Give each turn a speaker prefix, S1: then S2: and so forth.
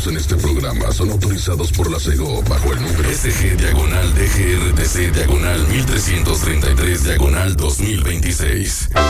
S1: usados en este programa son autorizados por la SEGO bajo el número SG-DGRTC-1333-2026.